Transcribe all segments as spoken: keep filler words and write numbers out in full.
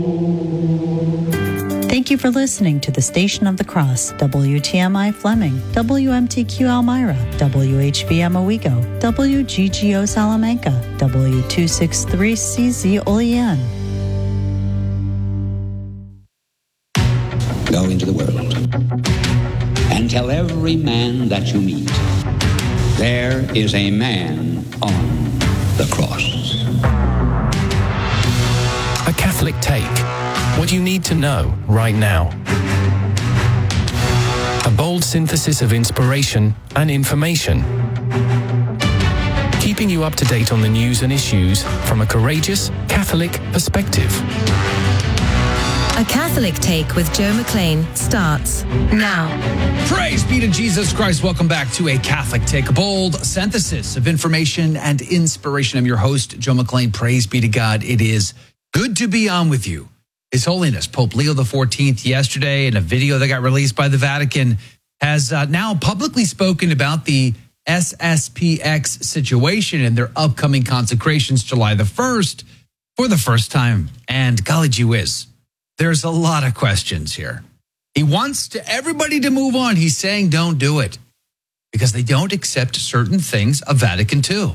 Thank you for listening to the Station of the Cross, W T M I Fleming, W M T Q Elmira, W H V M Owego, W G G O Salamanca, W two sixty-three C Z Olean. Go into the world and tell every man that you meet, there is a man on the cross. A Catholic Take. What you need to know right now. A bold synthesis of inspiration and information. Keeping you up to date on the news and issues from a courageous Catholic perspective. A Catholic Take with Joe McLean starts now. Praise be to Jesus Christ. Welcome back to A Catholic Take, a bold synthesis of information and inspiration. I'm your host, Joe McLean. Praise be to God. It is good to be on with you. His Holiness Pope Leo the fourteenth yesterday in a video that got released by the Vatican has uh, now publicly spoken about the S S P X situation and their upcoming consecrations July the first for the first time. And golly gee whiz, there's a lot of questions here. He wants to everybody to move on. He's saying don't do it because they don't accept certain things of Vatican two.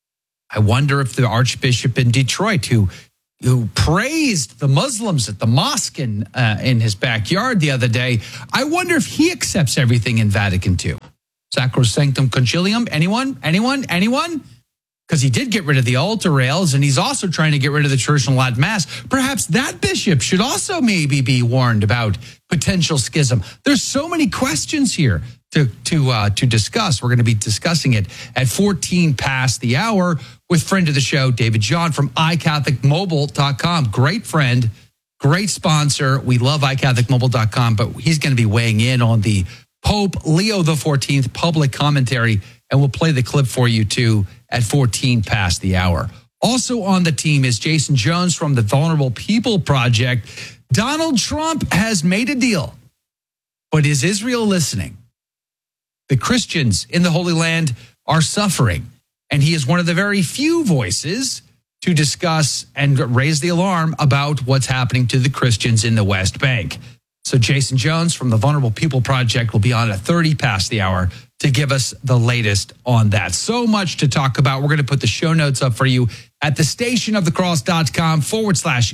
I wonder if the Archbishop in Detroit who who praised the Muslims at the mosque in, uh, in his backyard the other day, I wonder if he accepts everything in Vatican two. Sacrosanctum Concilium, anyone? Anyone? Anyone? Because he did get rid of the altar rails, and he's also trying to get rid of the Church and Latin Mass. Perhaps that bishop should also maybe be warned about potential schism. There's so many questions here to to uh, to discuss. We're going to be discussing it at fourteen past the hour with friend of the show, David John from i catholic mobile dot com. Great friend, great sponsor. We love i catholic mobile dot com, but he's going to be weighing in on the Pope Leo the fourteenth public commentary, and we'll play the clip for you too at fourteen past the hour. Also on the team is Jason Jones from the Vulnerable People Project. Donald Trump has made a deal, but is Israel listening? The Christians in the Holy Land are suffering, and he is one of the very few voices to discuss and raise the alarm about what's happening to the Christians in the West Bank. So Jason Jones from the Vulnerable People Project will be on at thirty past the hour to give us the latest on that. So much to talk about. We're going to put the show notes up for you at the stationofthecross.com forward slash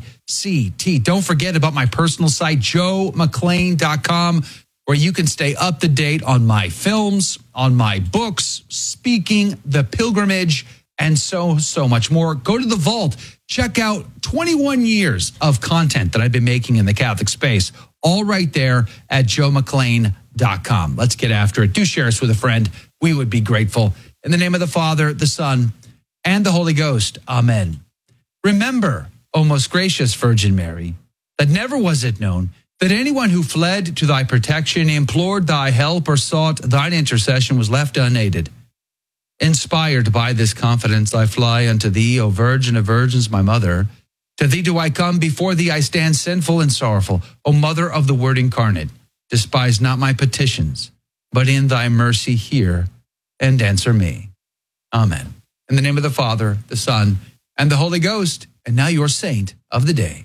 ACT. Don't forget about my personal site, joe mclean dot com, where you can stay up to date on my films, on my books, speaking, the pilgrimage, and so, so much more. Go to the vault. Check out twenty-one years of content that I've been making in the Catholic space, all right there at joe mclean dot com. Let's get after it. Do share us with a friend. We would be grateful. In the name of the Father, the Son, and the Holy Ghost. Amen. Remember, O most gracious Virgin Mary, that never was it known that anyone who fled to thy protection, implored thy help, or sought thine intercession was left unaided. Inspired by this confidence, I fly unto thee, O Virgin of Virgins, my mother. To thee do I come, before thee I stand sinful and sorrowful. O Mother of the Word incarnate, despise not my petitions, but in thy mercy hear and answer me. Amen. In the name of the Father, the Son, and the Holy Ghost, and now your saint of the day.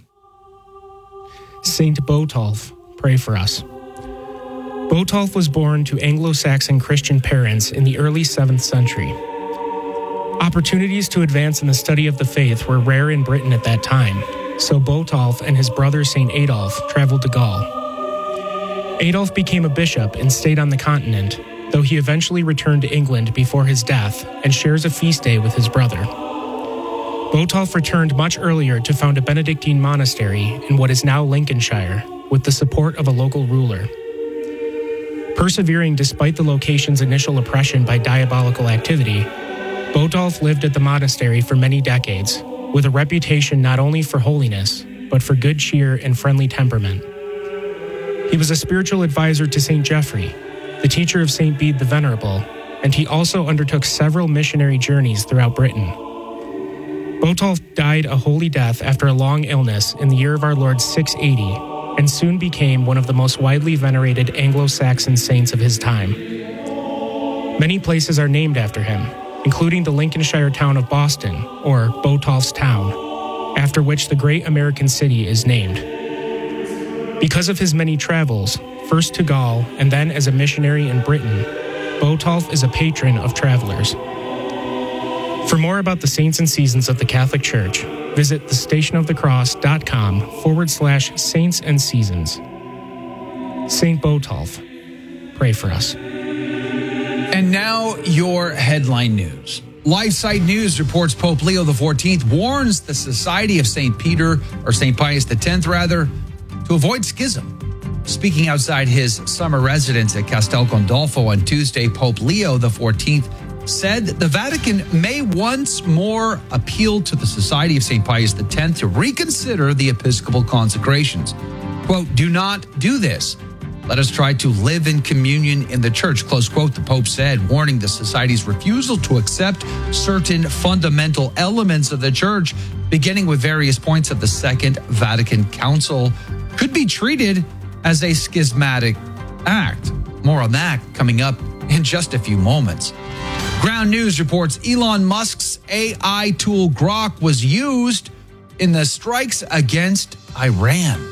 Saint Botolph, pray for us. Botolph was born to Anglo-Saxon Christian parents in the early seventh century. Opportunities to advance in the study of the faith were rare in Britain at that time, so Botolph and his brother Saint Adolf traveled to Gaul. Adolf became a bishop and stayed on the continent, though he eventually returned to England before his death and shares a feast day with his brother. Botolph returned much earlier to found a Benedictine monastery in what is now Lincolnshire, with the support of a local ruler. Persevering despite the location's initial oppression by diabolical activity, Botolph lived at the monastery for many decades, with a reputation not only for holiness, but for good cheer and friendly temperament. He was a spiritual advisor to Saint Geoffrey, the teacher of Saint Bede the Venerable, and he also undertook several missionary journeys throughout Britain. Botolph died a holy death after a long illness in the year of our Lord six eighty, and soon became one of the most widely venerated Anglo-Saxon saints of his time. Many places are named after him, including the Lincolnshire town of Boston, or Botolph's Town. after which the great American city is named. Because of his many travels, first to Gaul and then as a missionary in Britain, Botolph is a patron of travelers. For more about the saints and seasons of the Catholic Church, visit thestationofthecross.com forward slash saints and seasons. Saint Botolph, pray for us. And now your headline news. LifeSite News reports Pope Leo the fourteenth warns the Society of Saint Peter, or Saint Pius the tenth rather, to avoid schism. Speaking outside his summer residence at Castel Gandolfo on Tuesday, Pope Leo the fourteenth said the Vatican may once more appeal to the Society of Saint Pius the tenth to reconsider the episcopal consecrations. Quote, do not do this. Let us try to live in communion in the church, close quote, the Pope said, warning the Society's refusal to accept certain fundamental elements of the church, beginning with various points of the Second Vatican Council, could be treated as a schismatic act. More on that coming up in just a few moments. Ground News reports Elon Musk's A I tool Grok was used in the strikes against Iran.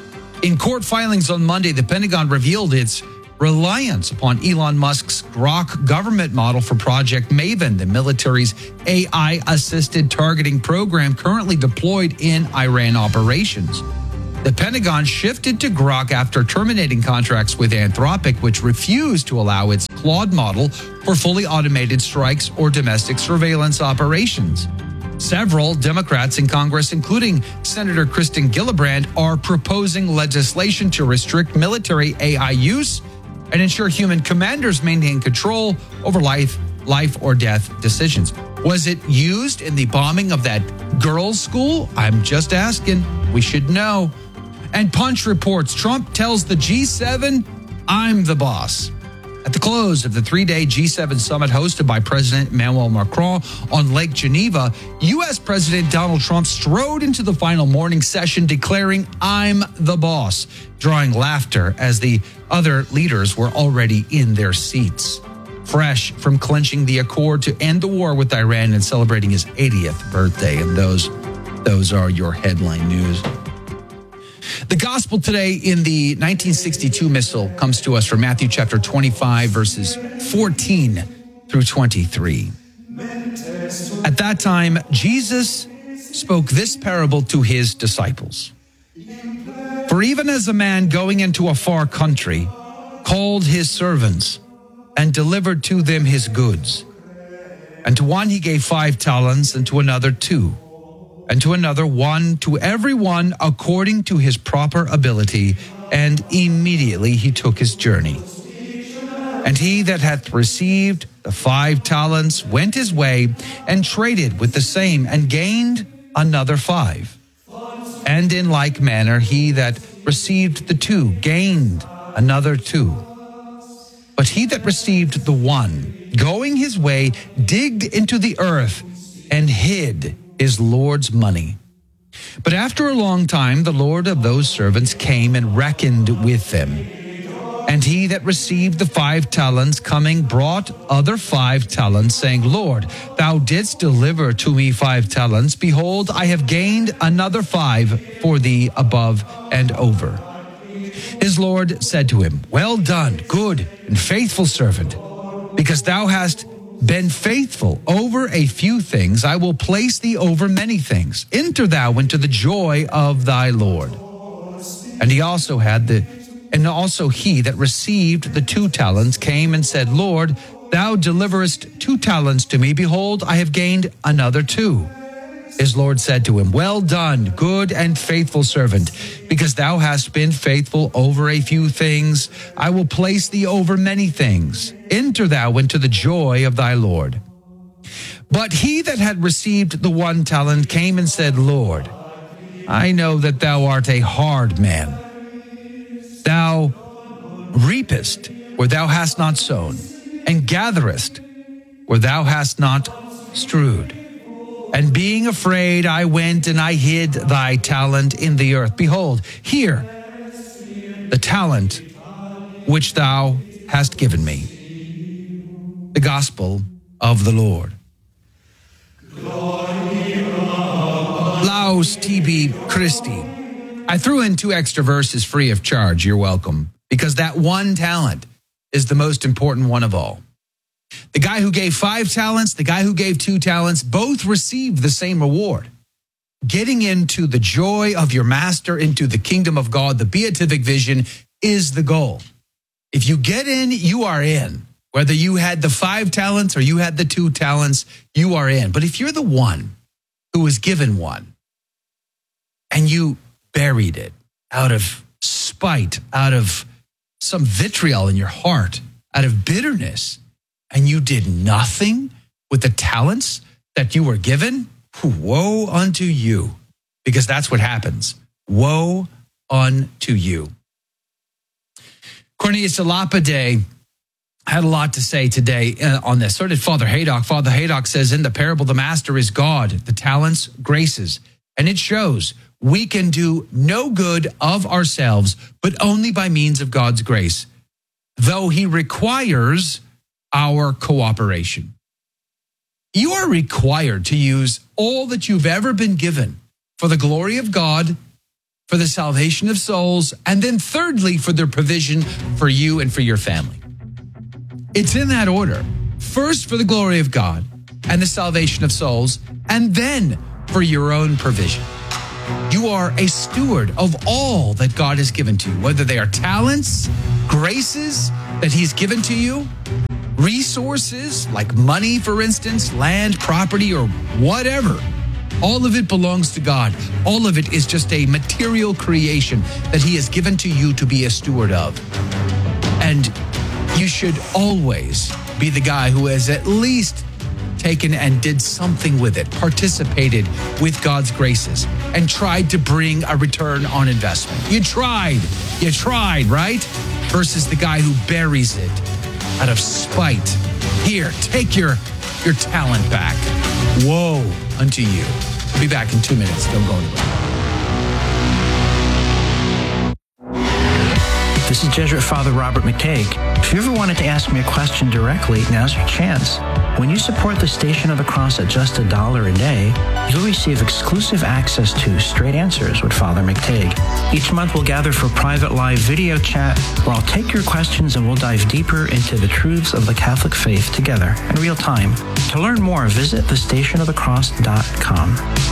In court filings on Monday, the Pentagon revealed its reliance upon Elon Musk's Grok government model for Project Maven, the military's A I-assisted targeting program currently deployed in Iran operations. The Pentagon shifted to Grok after terminating contracts with Anthropic, which refused to allow its Claude model for fully automated strikes or domestic surveillance operations. Several Democrats in Congress, including Senator Kristen Gillibrand, are proposing legislation to restrict military A I use and ensure human commanders maintain control over life, life or death decisions. Was it used in the bombing of that girls' school? I'm just asking. We should know. And Punch reports Trump tells the G seven, I'm the boss. At the close of the three-day G seven summit hosted by President Emmanuel Macron on Lake Geneva, U S President Donald Trump strode into the final morning session declaring, I'm the boss, drawing laughter as the other leaders were already in their seats. Fresh from clinching the accord to end the war with Iran and celebrating his eightieth birthday. And those, those are your headline news. The gospel today in the nineteen sixty-two missal comes to us from Matthew chapter twenty-five, verses fourteen through twenty-three. At that time, Jesus spoke this parable to his disciples. For even as a man going into a far country called his servants and delivered to them his goods, and to one he gave five talents, and to another two, and to another one, to every one according to his proper ability, and immediately he took his journey. And he that hath received the five talents went his way, and traded with the same, and gained another five. And in like manner he that received the two gained another two. But he that received the one, going his way, digged into the earth, and hid his Lord's money. But after a long time, the Lord of those servants came and reckoned with them. And he that received the five talents coming brought other five talents, saying, Lord, thou didst deliver to me five talents. Behold, I have gained another five for thee above and over. His Lord said to him, Well done, good and faithful servant, because thou hast been faithful over a few things, I will place thee over many things. Enter thou into the joy of thy Lord. And he also had the, and also he that received the two talents came and said, Lord, thou deliverest two talents to me. Behold, I have gained another two. His Lord said to him, Well done, good and faithful servant, because thou hast been faithful over a few things, I will place thee over many things. Enter thou into the joy of thy Lord. But he that had received the one talent came and said, Lord, I know that thou art a hard man. Thou reapest where thou hast not sown, and gatherest where thou hast not strewed. And being afraid, I went and I hid thy talent in the earth. Behold, here, the talent which thou hast given me. The gospel of the Lord. Loud host, T B Christie. I threw in two extra verses free of charge. You're welcome. Because that one talent is the most important one of all. The guy who gave five talents, the guy who gave two talents, both received the same reward. Getting into the joy of your master, into the kingdom of God, the beatific vision is the goal. If you get in, you are in. Whether you had the five talents or you had the two talents, you are in. But if you're the one who was given one and you buried it out of spite, out of some vitriol in your heart, out of bitterness, and you did nothing with the talents that you were given, woe unto you, because that's what happens. Woe unto you. Cornelius Lapide had a lot to say today on this. So did Father Haydock. Father Haydock says, in the parable, the master is God, the talents, graces. And it shows we can do no good of ourselves, but only by means of God's grace, though he requires our cooperation. You are required to use all that you've ever been given for the glory of God, for the salvation of souls, and then thirdly, for the provision for you and for your family. It's in that order. First for the glory of God and the salvation of souls, and then for your own provision. You are a steward of all that God has given to you, whether they are talents, graces that he's given to you, resources like money, for instance, land, property, or whatever. All of it belongs to God. All of it is just a material creation that he has given to you to be a steward of. And you should always be the guy who has at least taken and did something with it, participated with God's graces, and tried to bring a return on investment. You tried, you tried, right? Versus the guy who buries it out of spite. Here, take your, your talent back. Woe unto you. We'll be back in two minutes. Don't go anywhere. This is Jesuit Father Robert McTague. If you ever wanted to ask me a question directly, now's your chance. When you support the Station of the Cross at just a dollar a day, you'll receive exclusive access to Straight Answers with Father McTague. Each month we'll gather for private live video chat where I'll take your questions and we'll dive deeper into the truths of the Catholic faith together in real time. To learn more, visit the station of the cross dot com.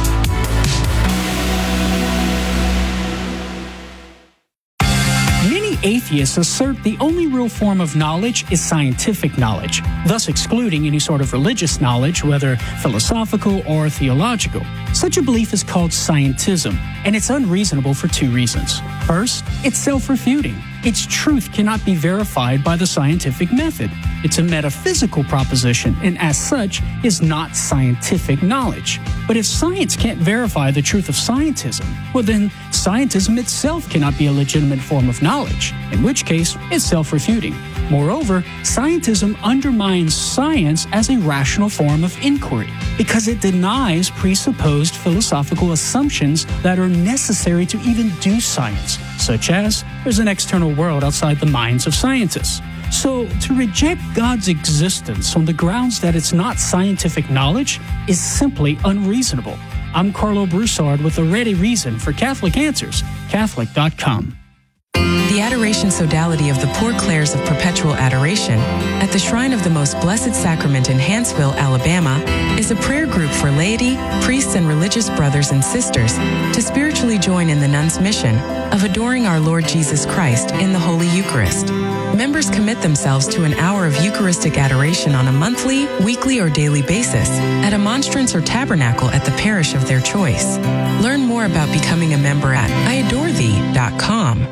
Atheists assert the only real form of knowledge is scientific knowledge, thus excluding any sort of religious knowledge, whether philosophical or theological. Such a belief is called scientism, and it's unreasonable for two reasons. First, it's self-refuting. Its truth cannot be verified by the scientific method. It's a metaphysical proposition, and as such, is not scientific knowledge. But if science can't verify the truth of scientism, well then, scientism itself cannot be a legitimate form of knowledge, in which case, it's self-refuting. Moreover, scientism undermines science as a rational form of inquiry because it denies presupposed philosophical assumptions that are necessary to even do science, such as there's an external world outside the minds of scientists. So, to reject God's existence on the grounds that it's not scientific knowledge is simply unreasonable. I'm Carlo Broussard with a ready reason for Catholic Answers, Catholic dot com. The Adoration Sodality of the Poor Clares of Perpetual Adoration at the Shrine of the Most Blessed Sacrament in Hanceville, Alabama, is a prayer group for laity, priests, and religious brothers and sisters to spiritually join in the nuns' mission of adoring our Lord Jesus Christ in the Holy Eucharist. Members commit themselves to an hour of Eucharistic adoration on a monthly, weekly, or daily basis at a monstrance or tabernacle at the parish of their choice. Learn more about becoming a member at I adore thee dot com.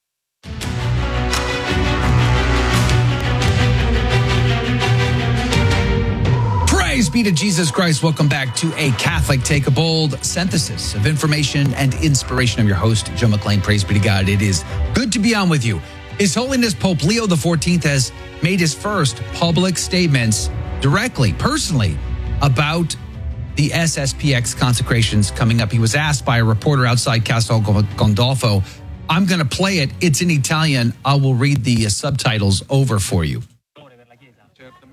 Praise be to Jesus Christ. Welcome back to a Catholic Take a Bold synthesis of information and inspiration. I'm your host, Joe McClain. Praise be to God. It is good to be on with you. His Holiness Pope Leo the fourteenth has made his first public statements directly, personally, about the S S P X consecrations coming up. He was asked by a reporter outside Castel Gandolfo. I'm going to play it. It's in Italian. I will read the subtitles over for you.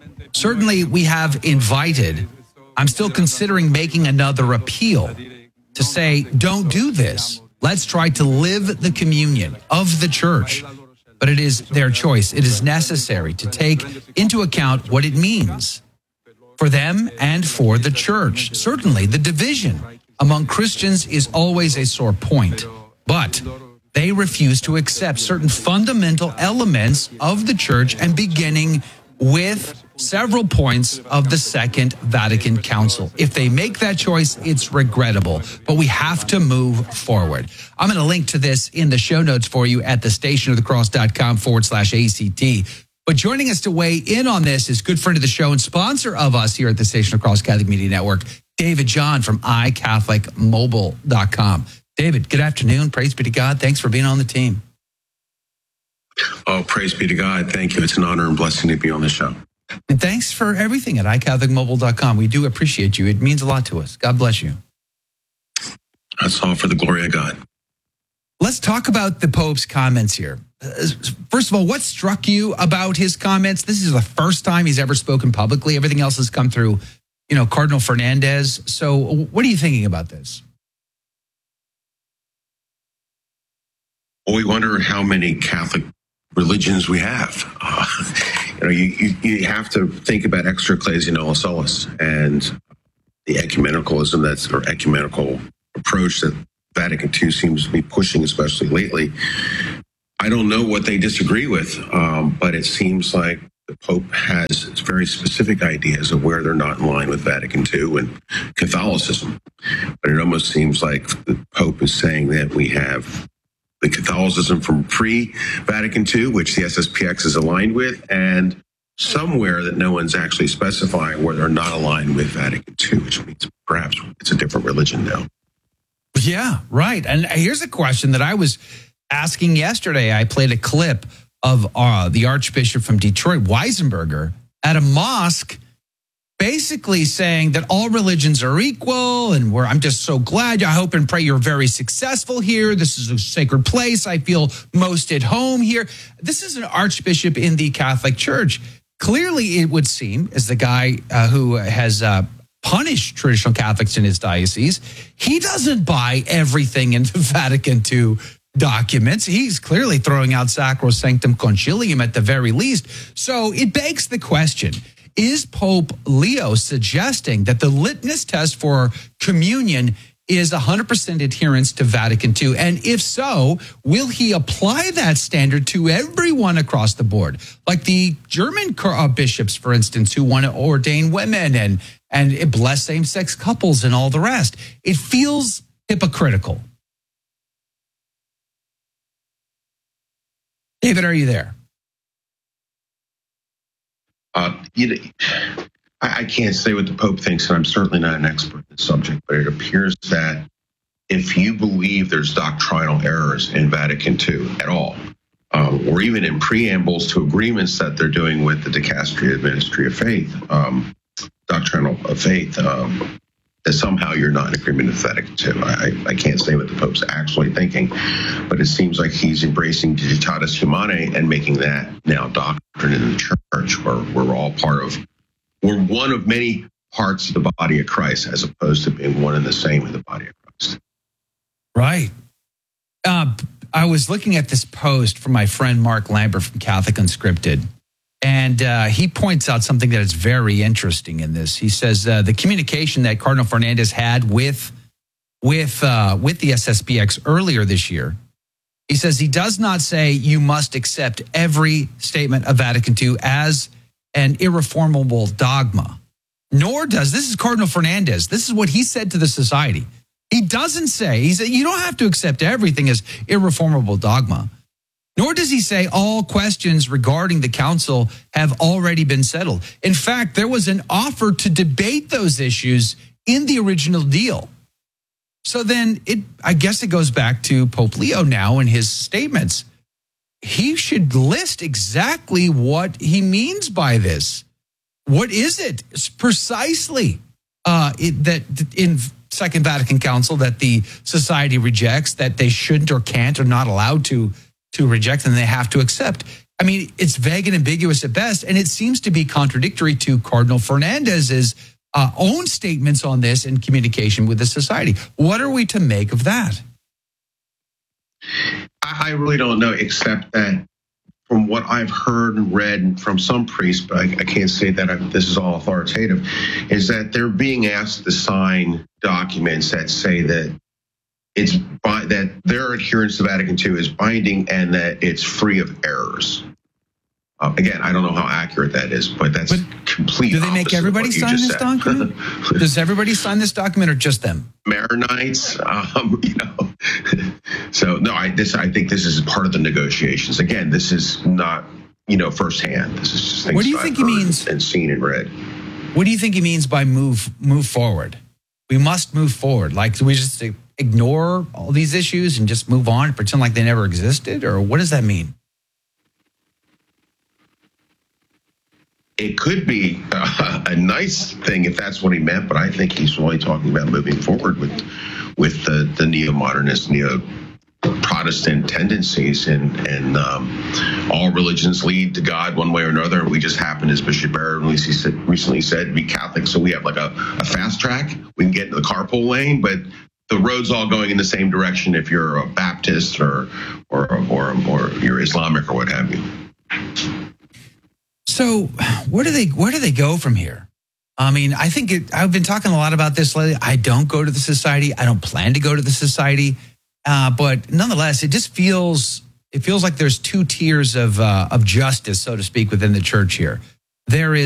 Certainly, we have invited, I'm still considering making another appeal to say, don't do this. Let's try to live the communion of the church. But it is their choice. It is necessary to take into account what it means for them and for the church. Certainly, the division among Christians is always a sore point, but they refuse to accept certain fundamental elements of the church, and beginning with several points of the Second Vatican Council. If they make that choice, it's regrettable, but we have to move forward. I'm going to link to this in the show notes for you at thestationofthecross.com forward slash ACT. But joining us to weigh in on this is good friend of the show and sponsor of us here at the Station of the Cross Catholic Media Network, David John from i catholic mobile dot com. David, good afternoon. Praise be to God. Thanks for being on the team. Oh, praise be to God. Thank you. It's an honor and blessing to be on the show. And thanks for everything at i catholic mobile dot com. We do appreciate you. It means a lot to us. God bless you. That's all for the glory of God. Let's talk about the Pope's comments here. First of all, what struck you about his comments? This is the first time he's ever spoken publicly. Everything else has come through, you know, Cardinal Fernandez. So what are you thinking about this? Well, we wonder how many Catholic religions we have. Uh, you know, you, you, you have to think about extra ecclesia nihil solus and the ecumenicalism that's, or ecumenical approach that Vatican two seems to be pushing, especially lately. I don't know what they disagree with, um, but it seems like the Pope has very specific ideas of where they're not in line with Vatican two and Catholicism. But it almost seems like the Pope is saying that we have the Catholicism from pre-Vatican two, which the S S P X is aligned with, and somewhere that no one's actually specifying where they're not aligned with Vatican two, which means perhaps it's a different religion now. Yeah, right. And here's a question that I was asking yesterday. I played a clip of uh, the Archbishop from Detroit, Weisenberger, at a mosque, basically saying that all religions are equal, and where I'm just so glad. I hope and pray you're very successful here. This is a sacred place. I feel most at home here. This is an archbishop in the Catholic Church. Clearly, it would seem, as the guy uh, who has uh, punished traditional Catholics in his diocese, he doesn't buy everything in the Vatican two documents. He's clearly throwing out Sacrosanctum Concilium at the very least. So it begs the question, is Pope Leo suggesting that the litmus test for communion is one hundred percent adherence to Vatican two? And if so, will he apply that standard to everyone across the board? Like the German bishops, for instance, who want to ordain women and, and bless same-sex couples and all the rest. It feels hypocritical. David, are you there? Uh, you know, I, I can't say what the Pope thinks, and I'm certainly not an expert in the subject, but it appears that if you believe there's doctrinal errors in Vatican two at all, um, or even in preambles to agreements that they're doing with the Dicastery of Ministry of Faith, um, doctrinal of faith, um, that somehow you're not in agreement with Vatican two. I, I can't say what the Pope's actually thinking, but it seems like he's embracing Digitatis Humanae and making that now doctrine in the church, where we're all part of, we're one of many parts of the body of Christ, as opposed to being one and the same in the body of Christ. Right. Uh, I was looking at this post from my friend Mark Lambert from Catholic Unscripted, and uh, he points out something that is very interesting in this. He says uh, the communication that Cardinal Fernandez had with with uh, with the S S P X earlier this year, he says he does not say you must accept every statement of Vatican two as an irreformable dogma, nor does, this is Cardinal Fernandez, this is what he said to the society. He doesn't say, he said, you don't have to accept everything as irreformable dogma. Nor does he say all questions regarding the council have already been settled. In fact, there was an offer to debate those issues in the original deal. So then it, I guess it goes back to Pope Leo now in his statements. He should list exactly what he means by this. What is it it's precisely uh, it, that in Second Vatican Council that the society rejects, that they shouldn't or can't or not allowed to to reject, and they have to accept? I mean, it's vague and ambiguous at best, and it seems to be contradictory to Cardinal Fernandez's uh, own statements on this in communication with the society. What are we to make of that? I really don't know, except that from what I've heard and read from some priests, but I, I can't say that I, this is all authoritative, is that they're being asked to sign documents that say that it's by, that their adherence to Vatican two is binding and that it's free of errors. Uh, again, I don't know how accurate that is, but that's but complete. Do they make everybody sign this said. document? Does everybody sign this document, or just them? Maronites, um, you know. So no, I this I think this is part of the negotiations. Again, this is not you know firsthand. This is just things what do you I've think he means and seen and read. What do you think he means by move move forward? We must move forward. Like, do we just ignore all these issues and just move on, pretend like they never existed, or what does that mean? It could be a, a nice thing if that's what he meant, but I think he's really talking about moving forward with with the, the neo-modernist, neo-Protestant tendencies, and and um, all religions lead to God one way or another. And we just happen, as Bishop Barrett recently said, to be Catholic, so we have like a, a fast track. We can get into the carpool lane, but the road's all going in the same direction if you're a Baptist or or or, or you're Islamic or what have you. So where do they where do they go from here? I mean, I think it, I've been talking a lot about this lately. I don't go to the society. I don't plan to go to the society. Uh, but nonetheless, it just feels it feels like there's two tiers of uh, of justice, so to speak, within the church here. There is